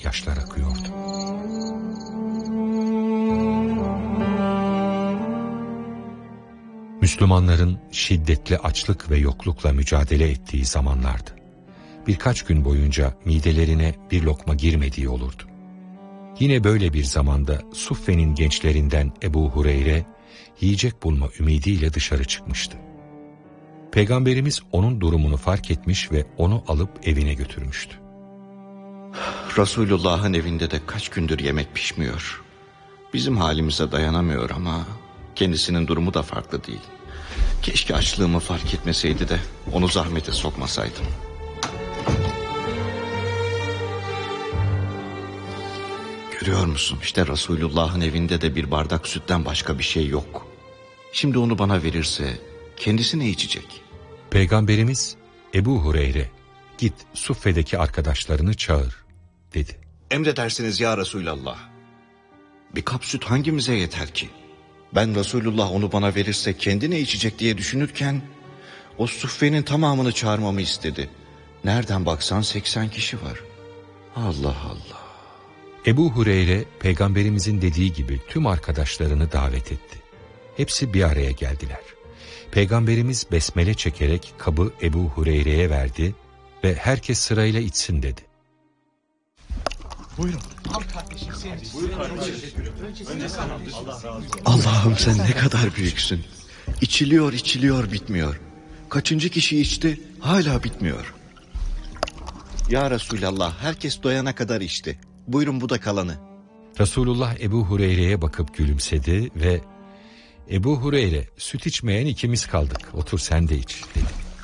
yaşlar akıyordu. Müslümanların şiddetli açlık ve yoklukla mücadele ettiği zamanlardı. Birkaç gün boyunca midelerine bir lokma girmediği olurdu. Yine böyle bir zamanda Suffe'nin gençlerinden Ebu Hureyre yiyecek bulma ümidiyle dışarı çıkmıştı. Peygamberimiz onun durumunu fark etmiş ve onu alıp evine götürmüştü. Resulullah'ın evinde de kaç gündür yemek pişmiyor. Bizim halimize dayanamıyor ama kendisinin durumu da farklı değil. Keşke açlığımı fark etmeseydi de onu zahmete sokmasaydım. Görüyor musun? İşte Resulullah'ın evinde de bir bardak sütten başka bir şey yok. Şimdi onu bana verirse kendisi ne içecek? Peygamberimiz Ebu Hureyre, git Suffe'deki arkadaşlarını çağır dedi. Emredersiniz ya Resulallah. Bir kap süt hangimize yeter ki? Ben Resulullah onu bana verirse kendi ne içecek diye düşünürken o Suffe'nin tamamını çağırmamı istedi. Nereden baksan 80 kişi var. Allah Allah. Ebu Hureyre Peygamberimizin dediği gibi tüm arkadaşlarını davet etti. Hepsi bir araya geldiler. Peygamberimiz besmele çekerek kabı Ebu Hureyre'ye verdi ve herkes sırayla içsin dedi. Buyurun. Allah'ım sen ne kadar büyüksün. İçiliyor içiliyor bitmiyor. Kaçıncı kişi içti hala bitmiyor. Ya Resulallah herkes doyana kadar içti. Buyurun bu da kalanı. Resulullah Ebu Hureyre'ye bakıp gülümsedi ve Ebu Hureyre, süt içmeyen ikimiz kaldık, otur sen de iç dedi.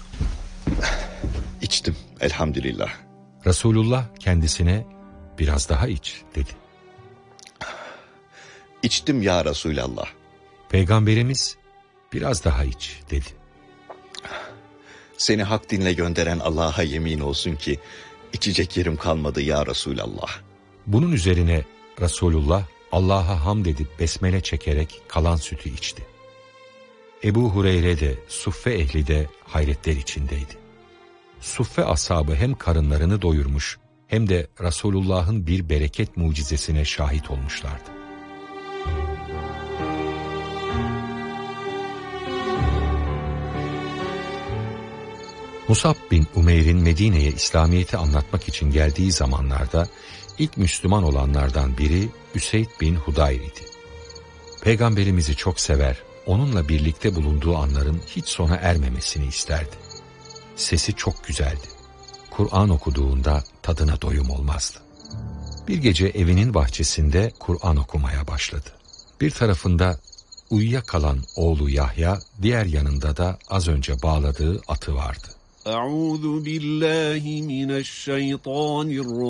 İçtim elhamdülillah. Resulullah kendisine biraz daha iç dedi. İçtim ya Resulallah. Peygamberimiz biraz daha iç dedi. Seni hak dinle gönderen Allah'a yemin olsun ki içecek yerim kalmadı ya Resulallah. Bunun üzerine Resulullah Allah'a hamd edip besmele çekerek kalan sütü içti. Ebu Hureyre de Suffe ehli de hayretler içindeydi. Suffe ashabı hem karınlarını doyurmuş hem de Resulullah'ın bir bereket mucizesine şahit olmuşlardı. Musab bin Umeyr'in Medine'ye İslamiyet'i anlatmak için geldiği zamanlarda ilk Müslüman olanlardan biri Üseyd bin Hudayr idi. Peygamberimizi çok sever, onunla birlikte bulunduğu anların hiç sona ermemesini isterdi. Sesi çok güzeldi. Kur'an okuduğunda tadına doyum olmazdı. Bir gece evinin bahçesinde Kur'an okumaya başladı. Bir tarafında uyuyakalan oğlu Yahya, diğer yanında da az önce bağladığı atı vardı. Euzu billahi mineşşeytanirracim.